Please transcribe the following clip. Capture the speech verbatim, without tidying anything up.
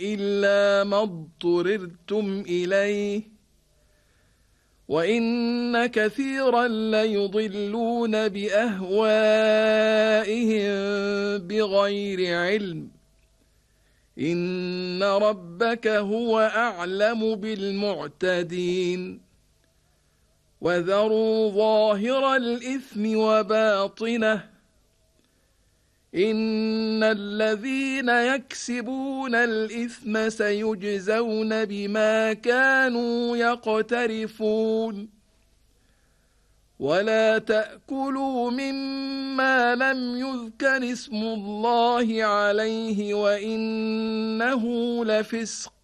إلا ما اضطررتم إليه وإن كثيرا ليضلون بأهوائهم بغير علم إن ربك هو أعلم بالمعتدين وذروا ظاهر الإثم وباطنه إن الذين يكسبون الإثم سيجزون بما كانوا يقترفون ولا تأكلوا مما لم يذكر اسم الله عليه وإنه لفسق